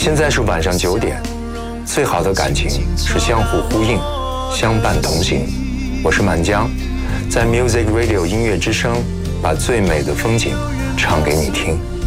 现在是晚上9点，最好的感情是相互呼应，相伴同行。我是满江，在 Music Radio 音乐之声，把最美的风景唱给你听。